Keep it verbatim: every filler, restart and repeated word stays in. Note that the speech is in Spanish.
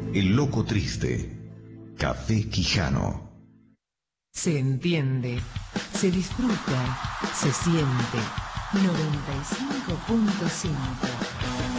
El Loco Triste. Café Quijano. Se entiende, se disfruta, se siente. noventa y cinco punto cinco